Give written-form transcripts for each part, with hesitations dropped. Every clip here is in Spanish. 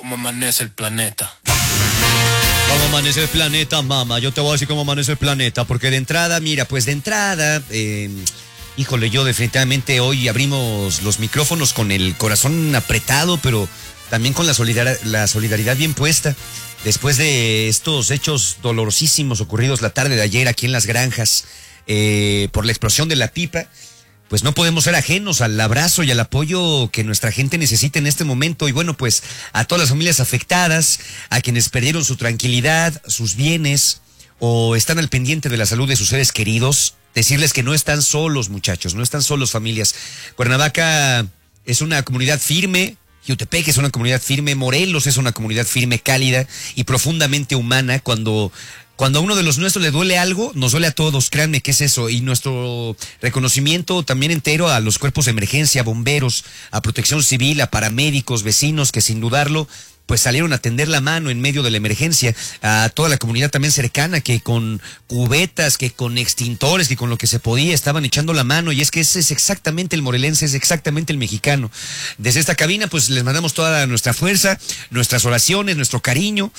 ¿Cómo amanece el planeta? ¿Cómo amanece el planeta, mamá? Yo te voy a decir cómo amanece el planeta, porque de entrada, mira, pues de entrada, híjole, yo definitivamente hoy abrimos los micrófonos con el corazón apretado, pero también con la solidaridad bien puesta. Después de estos hechos dolorosísimos ocurridos la tarde de ayer aquí en Las Granjas, por la explosión de la pipa, pues no podemos ser ajenos al abrazo y al apoyo que nuestra gente necesita en este momento. Y bueno, pues a todas las familias afectadas, a quienes perdieron su tranquilidad, sus bienes, o están al pendiente de la salud de sus seres queridos, decirles que no están solos, muchachos, no están solos, familias. Cuernavaca es una comunidad firme, Jiutepec es una comunidad firme, Morelos es una comunidad firme, cálida y profundamente humana. Cuando a uno de los nuestros le duele algo, nos duele a todos, créanme que es eso. Y nuestro reconocimiento también entero a los cuerpos de emergencia, bomberos, a protección civil, a paramédicos, vecinos, que sin dudarlo, pues salieron a tender la mano en medio de la emergencia, a toda la comunidad también cercana, que con cubetas, que con extintores, que con lo que se podía estaban echando la mano. Y es que ese es exactamente el morelense, es exactamente el mexicano. Desde esta cabina, pues les mandamos toda nuestra fuerza, nuestras oraciones, nuestro cariño,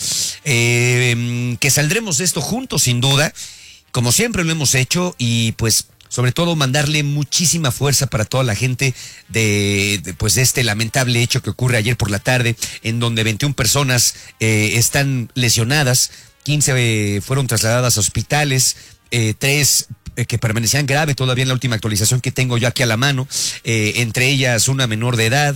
que saldremos de esto juntos, sin duda, como siempre lo hemos hecho. Y pues sobre todo mandarle muchísima fuerza para toda la gente de este lamentable hecho que ocurre ayer por la tarde, en donde 21 personas están lesionadas, 15 fueron trasladadas a hospitales, 3 que permanecían grave todavía en la última actualización que tengo yo aquí a la mano, entre ellas una menor de edad.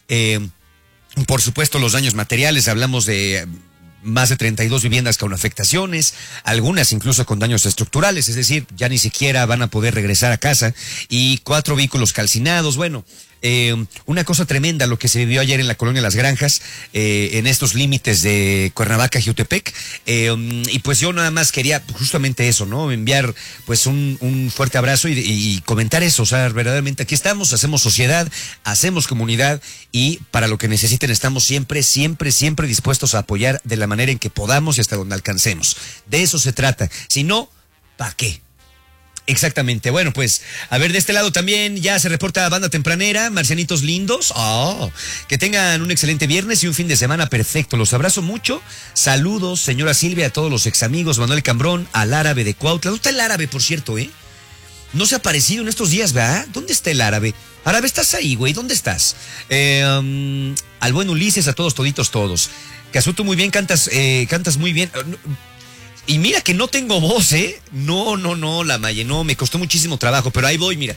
Por supuesto, los daños materiales, hablamos de más de 32 viviendas con afectaciones, algunas incluso con daños estructurales, es decir, ya ni siquiera van a poder regresar a casa, y 4 vehículos calcinados. Bueno, una cosa tremenda lo que se vivió ayer en la colonia Las Granjas, en estos límites de Cuernavaca, Jiutepec, y pues yo nada más quería justamente eso, ¿no? Enviar pues un fuerte abrazo y comentar eso. O sea, verdaderamente aquí estamos, hacemos sociedad, hacemos comunidad, y para lo que necesiten estamos siempre dispuestos a apoyar de la manera en que podamos y hasta donde alcancemos. De eso se trata. Si no, ¿para qué? Exactamente. Bueno, pues, a ver, de este lado también ya se reporta Banda Tempranera, marcianitos lindos. Que tengan un excelente viernes y un fin de semana perfecto. Los abrazo mucho. Saludos, señora Silvia, a todos los ex amigos, Manuel Cambrón, al árabe de Cuautla. ¿Dónde está el árabe, por cierto, No se ha aparecido en estos días, ¿verdad? ¿Dónde está el árabe? Árabe, ¿estás ahí, güey? ¿Dónde estás? Al buen Ulises, a todos, toditos, todos. Casuto, muy bien, cantas muy bien. Y mira que no tengo voz, No, la Maye, no, me costó muchísimo trabajo, pero ahí voy, mira.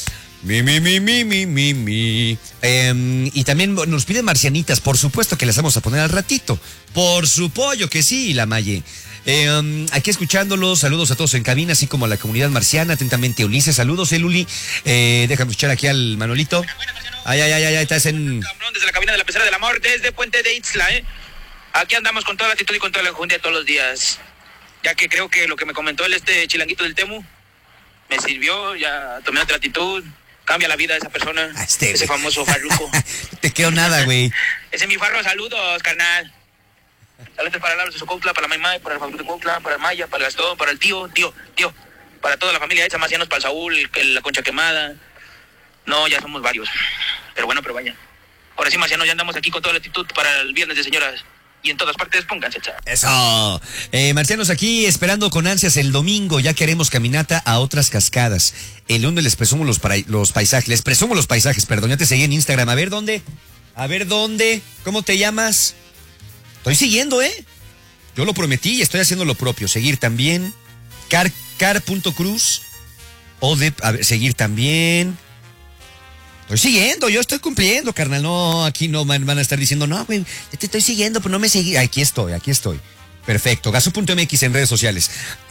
Y también nos piden marcianitas, por supuesto que las vamos a poner al ratito. Por supuesto que sí, la Maye. Aquí escuchándolos, saludos a todos en cabina, así como a la comunidad marciana, atentamente Ulises, saludos, Luli. Déjame escuchar aquí al Manolito. Ay, estás en... Desde la cabina de la pecera del amor, desde Puente de Itzla, Aquí andamos con toda la actitud y con toda la enjundia todos los días. Ya que creo que lo que me comentó chilanguito del Temu me sirvió, ya tomé otra actitud, cambia la vida de esa persona, ese famoso farruco. Te quedó nada, güey. Ese es mi farro, saludos, carnal. Saludos para Laros de Socoutla, para la Maymay, para el Fabril de Cuautla, para el Maya, para el Gastón, para el tío, para toda la familia hecha, Macianos, para el Saúl, la Concha Quemada. No, ya somos varios, pero vaya. Ahora sí, Marcianos, ya andamos aquí con toda la actitud para el viernes de señoras. Y en todas partes, pónganse, chaval. Eso. Marcianos, aquí esperando con ansias el domingo. Ya queremos caminata a otras cascadas. El lunes les presumo los paisajes. Les presumo los paisajes, perdón. Ya te seguí en Instagram. A ver dónde. ¿Cómo te llamas? Estoy siguiendo, Yo lo prometí y estoy haciendo lo propio. Seguir también. Car.cruz. Seguir también. Estoy siguiendo, yo estoy cumpliendo, carnal. No, aquí no van a estar diciendo, no, güey, te estoy siguiendo, pero no me seguí. Aquí estoy. Perfecto. Gaso.mx en redes sociales.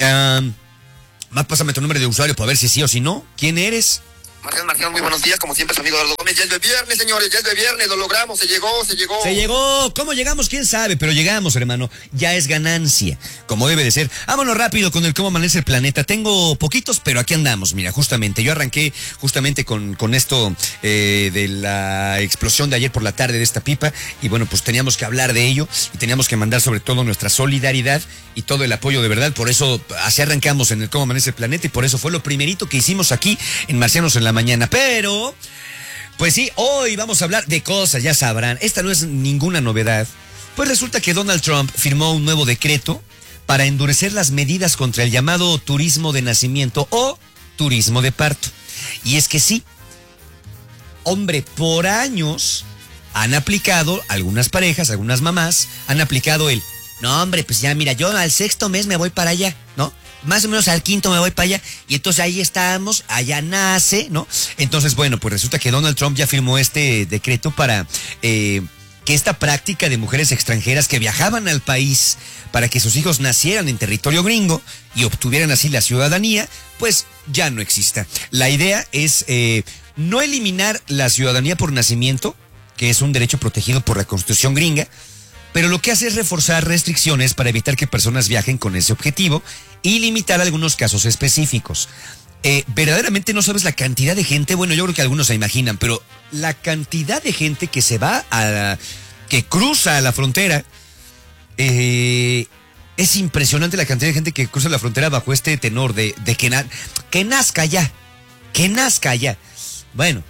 Pásame tu nombre de usuario para ver si sí o si no. ¿Quién eres? Marcial, muy buenos días, como siempre, su amigo Eduardo Gómez. Ya es de viernes, señores, ya es de viernes, lo logramos, se llegó. Se llegó, ¿cómo llegamos? ¿Quién sabe? Pero llegamos, hermano, ya es ganancia, como debe de ser. Vámonos rápido con el cómo amanece el planeta. Tengo poquitos, pero aquí andamos, mira, justamente. Yo arranqué justamente con esto de la explosión de ayer por la tarde de esta pipa, y bueno, pues teníamos que hablar de ello, y teníamos que mandar sobre todo nuestra solidaridad y todo el apoyo de verdad. Por eso, así arrancamos en el cómo amanece el planeta, y por eso fue lo primerito que hicimos aquí en Marcianos en la Mañana. Pero, pues sí, hoy vamos a hablar de cosas, ya sabrán. Esta no es ninguna novedad, Pues resulta que Donald Trump firmó un nuevo decreto para endurecer las medidas contra el llamado turismo de nacimiento o turismo de parto. Y es que sí, hombre, por años han aplicado, algunas parejas, algunas mamás, han aplicado el, no hombre, pues ya mira, yo al 6º mes me voy para allá, ¿no? Más o menos al 5º me voy para allá, y entonces ahí estamos, allá nace, ¿no? Entonces, bueno, pues resulta que Donald Trump ya firmó este decreto para que esta práctica de mujeres extranjeras que viajaban al país para que sus hijos nacieran en territorio gringo y obtuvieran así la ciudadanía, pues ya no exista. La idea es no eliminar la ciudadanía por nacimiento, que es un derecho protegido por la Constitución gringa, pero lo que hace es reforzar restricciones para evitar que personas viajen con ese objetivo y limitar algunos casos específicos. Verdaderamente no sabes la cantidad de gente, bueno, yo creo que algunos se imaginan, pero la cantidad de gente que se va que cruza la frontera, es impresionante la cantidad de gente que cruza la frontera bajo este tenor de que nazca ya, que nazca ya. Bueno,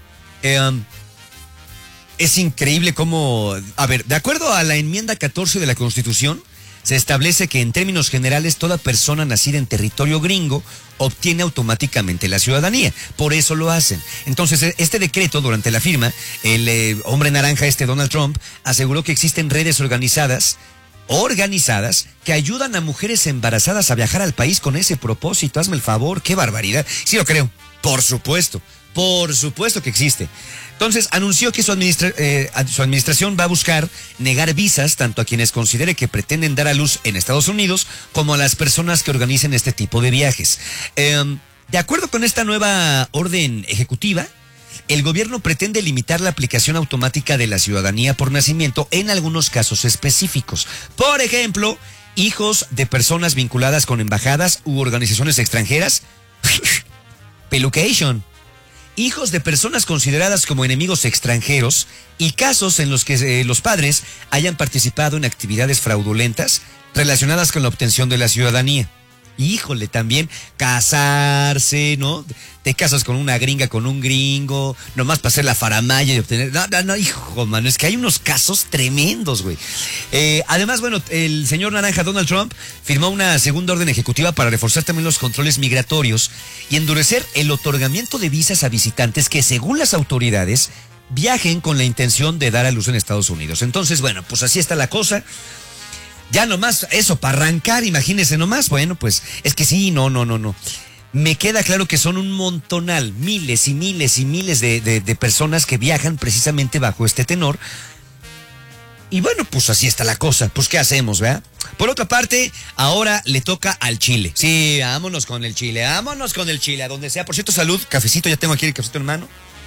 es increíble cómo, a ver, de acuerdo a la enmienda 14 de la Constitución, se establece que en términos generales toda persona nacida en territorio gringo obtiene automáticamente la ciudadanía. Por eso lo hacen. Entonces, este decreto, durante la firma, el hombre naranja Donald Trump, aseguró que existen redes organizadas que ayudan a mujeres embarazadas a viajar al país con ese propósito. Hazme el favor, qué barbaridad. Sí lo creo, por supuesto que existe. Entonces, anunció que su administración va a buscar negar visas tanto a quienes considere que pretenden dar a luz en Estados Unidos como a las personas que organicen este tipo de viajes. De acuerdo con esta nueva orden ejecutiva, el gobierno pretende limitar la aplicación automática de la ciudadanía por nacimiento en algunos casos específicos. Por ejemplo, hijos de personas vinculadas con embajadas u organizaciones extranjeras. Pelucation. Hijos de personas consideradas como enemigos extranjeros y casos en los que los padres hayan participado en actividades fraudulentas relacionadas con la obtención de la ciudadanía. Híjole, también casarse, ¿no? Te casas con una gringa, con un gringo, nomás para hacer la faramaya y obtener... No, hijo, mano, es que hay unos casos tremendos, güey. Además, bueno, el señor naranja Donald Trump firmó una segunda orden ejecutiva para reforzar también los controles migratorios y endurecer el otorgamiento de visas a visitantes que, según las autoridades, viajen con la intención de dar a luz en Estados Unidos. Entonces, bueno, pues así está la cosa. Ya nomás, eso, para arrancar, imagínense nomás. Bueno, pues es que sí, no. Me queda claro que son un montonal, miles y miles y miles de personas que viajan precisamente bajo este tenor. Y bueno, pues así está la cosa. Pues ¿qué hacemos, verdad? Por otra parte, ahora le toca al Chile. Sí, vámonos con el Chile, a donde sea. Por cierto, salud, cafecito, ya tengo aquí el cafecito en mano.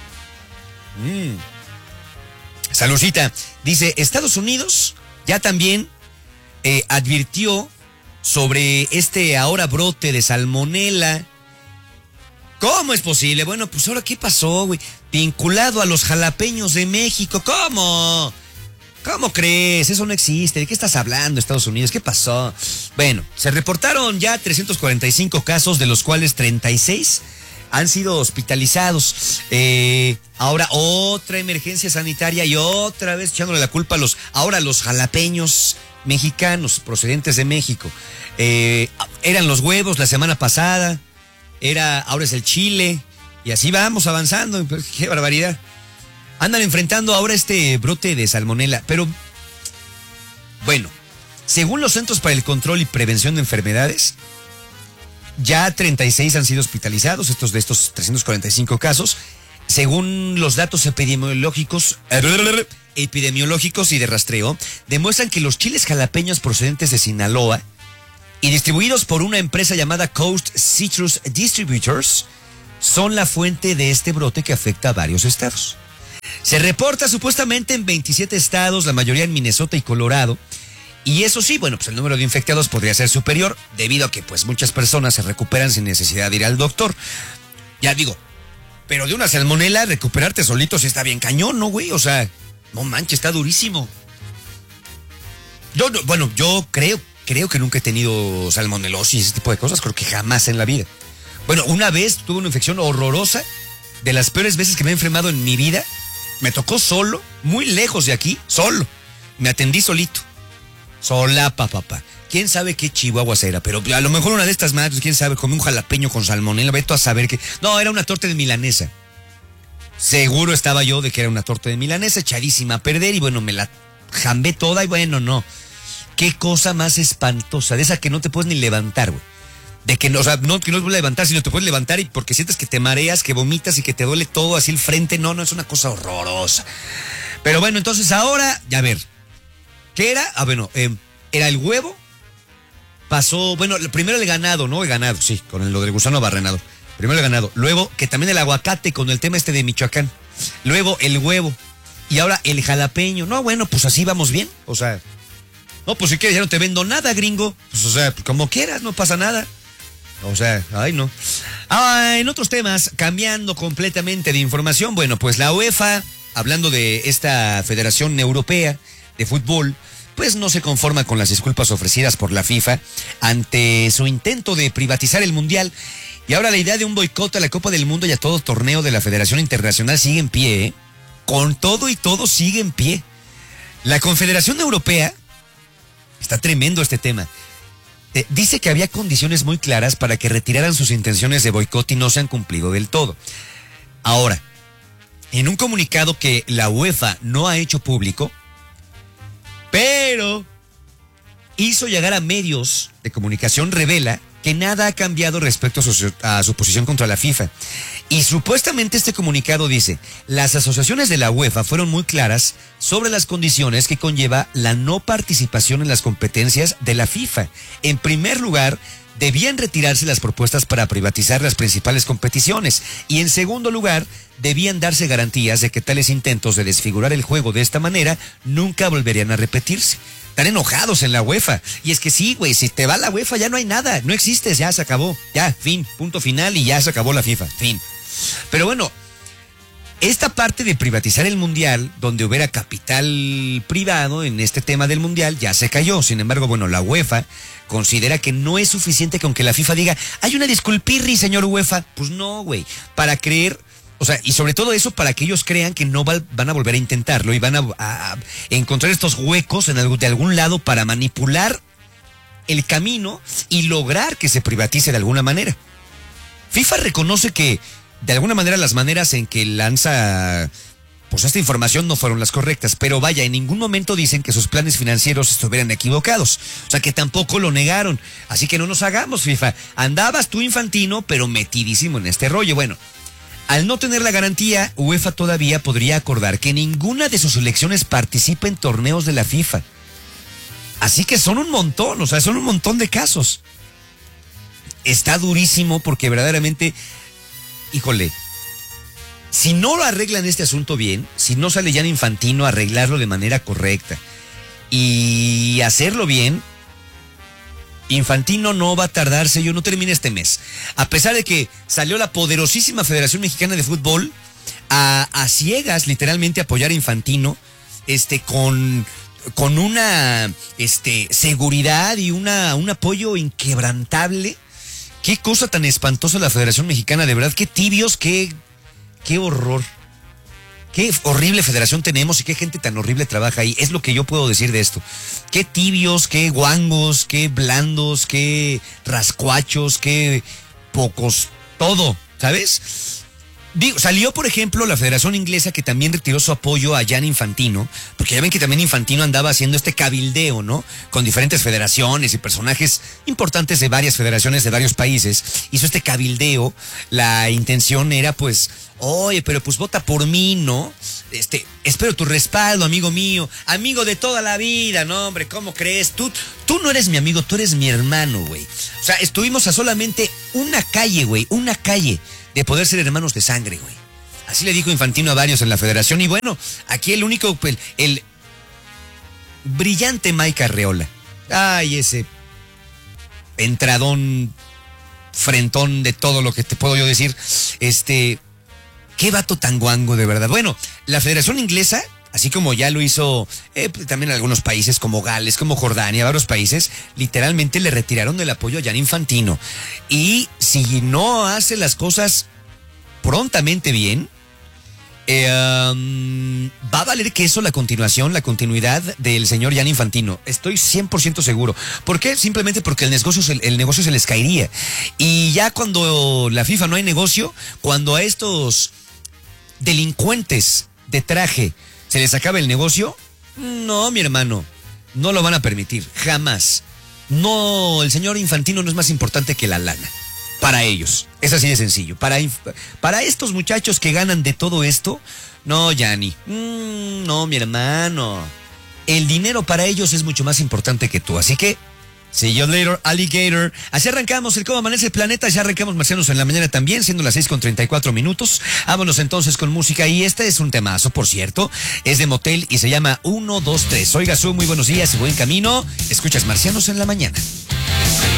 Saludcita. Dice, Estados Unidos ya también advirtió sobre este ahora brote de salmonela. ¿Cómo es posible? Bueno, pues ahora, ¿qué pasó, güey? Vinculado a los jalapeños de México. ¿Cómo? ¿Cómo crees? Eso no existe. ¿De qué estás hablando, Estados Unidos? ¿Qué pasó? Bueno, se reportaron ya 345 casos, de los cuales 36 han sido hospitalizados. Ahora otra emergencia sanitaria y otra vez echándole la culpa a los jalapeños mexicanos procedentes de México. Eran los huevos la semana pasada, ahora es el chile, y así vamos avanzando. Qué barbaridad. Andan enfrentando ahora este brote de salmonela, pero bueno, según los Centros para el Control y Prevención de Enfermedades, ya 36 han sido hospitalizados, de estos 345 casos. Según los datos epidemiológicos y de rastreo, demuestran que los chiles jalapeños procedentes de Sinaloa y distribuidos por una empresa llamada Coast Citrus Distributors son la fuente de este brote que afecta a varios estados. Se reporta supuestamente en 27 estados, la mayoría en Minnesota y Colorado. Y eso sí, bueno, pues el número de infectados podría ser superior, debido a que pues muchas personas se recuperan sin necesidad de ir al doctor. Ya digo, pero de una salmonela recuperarte solito sí está bien cañón, ¿no, güey? O sea, no manches, está durísimo. Yo creo que nunca he tenido salmonelosis, ese tipo de cosas, creo que jamás en la vida. Bueno, una vez tuve una infección horrorosa, de las peores veces que me he enfermado en mi vida. Me tocó solo, muy lejos de aquí, solo. Me atendí solito. Solapa, papá. ¿Quién sabe qué chihuahuas era? Pero a lo mejor una de estas madres, quién sabe, comí un jalapeño con salmonela, veto a saber que... No, era una torta de milanesa. Seguro estaba yo de que era una torta de milanesa, echadísima a perder, y bueno, me la jambé toda, y bueno, no. Qué cosa más espantosa, de esa que no te puedes ni levantar, güey. De que no, o sea, no que no te puedes levantar, sino te puedes levantar y porque sientes que te mareas, que vomitas y que te duele todo así el frente. No, es una cosa horrorosa. Pero bueno, entonces ahora, ya ver. ¿Qué era? Ah, bueno, era el huevo. Pasó, bueno, primero el ganado, ¿no? El ganado, sí, con lo del gusano barrenado. Primero el ganado. Luego, que también el aguacate con el tema de Michoacán. Luego el huevo. Y ahora el jalapeño. No, bueno, pues así vamos bien. O sea, no, pues si quieres ya no te vendo nada, gringo. Pues o sea, como quieras, no pasa nada. O sea, ay no. En otros temas, cambiando completamente de información, bueno, pues la UEFA, hablando de esta Federación Europea de Fútbol, pues no se conforma con las disculpas ofrecidas por la FIFA ante su intento de privatizar el Mundial. Y ahora la idea de un boicot a la Copa del Mundo y a todo torneo de la Federación Internacional sigue en pie, ¿eh? Con todo y todo sigue en pie. La Confederación Europea, está tremendo este tema, dice que había condiciones muy claras para que retiraran sus intenciones de boicot y no se han cumplido del todo. Ahora, en un comunicado que la UEFA no ha hecho público, pero hizo llegar a medios de comunicación, revela que nada ha cambiado respecto a su posición contra la FIFA. Y supuestamente este comunicado dice, las asociaciones de la UEFA fueron muy claras sobre las condiciones que conlleva la no participación en las competencias de la FIFA. En primer lugar, debían retirarse las propuestas para privatizar las principales competiciones. Y en segundo lugar, debían darse garantías de que tales intentos de desfigurar el juego de esta manera nunca volverían a repetirse. Están enojados en la UEFA. Y es que sí, güey, si te va la UEFA ya no hay nada, no existes, ya se acabó, ya, fin, punto final y ya se acabó la FIFA, fin. Pero bueno, esta parte de privatizar el Mundial, donde hubiera capital privado en este tema del Mundial, ya se cayó. Sin embargo, bueno, la UEFA considera que no es suficiente que aunque la FIFA diga, hay una disculpirri, señor UEFA. Pues no, güey, para creer... O sea, y sobre todo eso para que ellos crean que no van a volver a intentarlo y van a encontrar estos huecos de algún lado para manipular el camino y lograr que se privatice de alguna manera. FIFA reconoce que de alguna manera las maneras en que lanza pues esta información no fueron las correctas, pero vaya, en ningún momento dicen que sus planes financieros estuvieran equivocados. O sea, que tampoco lo negaron. Así que no nos hagamos, FIFA. Andabas tú, Infantino, pero metidísimo en este rollo. Bueno, al no tener la garantía, UEFA todavía podría acordar que ninguna de sus selecciones participe en torneos de la FIFA. Así que son un montón, o sea, son un montón de casos. Está durísimo porque verdaderamente, híjole, si no lo arreglan este asunto bien, si no sale Gianni Infantino a arreglarlo de manera correcta y hacerlo bien, Infantino no va a tardarse, yo no termine este mes. A pesar de que salió la poderosísima Federación Mexicana de Fútbol a ciegas, literalmente, apoyar a Infantino, con una seguridad y un apoyo inquebrantable. Qué cosa tan espantosa la Federación Mexicana, de verdad, qué tibios, qué horror. Qué horrible federación tenemos y qué gente tan horrible trabaja ahí. Es lo que yo puedo decir de esto. Qué tibios, qué guangos, qué blandos, qué rascuachos, qué pocos, todo, ¿sabes? Digo, salió, por ejemplo, la Federación Inglesa, que también retiró su apoyo a Gianni Infantino, porque ya ven que también Infantino andaba haciendo este cabildeo, ¿no? Con diferentes federaciones y personajes importantes de varias federaciones de varios países. Hizo este cabildeo. La intención era, pues, oye, pero pues vota por mí, ¿no? Espero tu respaldo, amigo mío, amigo de toda la vida, ¿no, hombre? ¿Cómo crees? Tú no eres mi amigo, tú eres mi hermano, güey. O sea, estuvimos a solamente una calle, güey, una calle de poder ser hermanos de sangre, güey. Así le dijo Infantino a varios en la federación. Y bueno, aquí el único, el brillante Mike Arreola. Ay, ese entradón, frentón de todo lo que te puedo yo decir. Qué vato tan guango, de verdad. Bueno, la Federación Inglesa, así como ya lo hizo también algunos países como Gales, como Jordania, varios países, literalmente le retiraron el apoyo a Gianni Infantino. Y si no hace las cosas prontamente bien, Va a valer queso la continuidad del señor Gianni Infantino. Estoy 100% seguro. ¿Por qué? Simplemente porque el negocio se les caería. Y ya cuando la FIFA no hay negocio, cuando a estos delincuentes de traje se les acaba el negocio, no, mi hermano, no lo van a permitir, jamás. No, el señor Infantino no es más importante que la lana. Para ellos, es así de sencillo. Para estos muchachos que ganan de todo esto, no, Gianni, no, mi hermano. El dinero para ellos es mucho más importante que tú. Así que, see you later, alligator. Así arrancamos el Cómo Amanece el Planeta. Ya arrancamos Marcianos en la mañana también, siendo las 6:34. Vámonos entonces con música. Y este es un temazo, por cierto. Es de Motel y se llama 1, 2, 3. Oiga, muy buenos días y buen camino. Escuchas Marcianos en la mañana.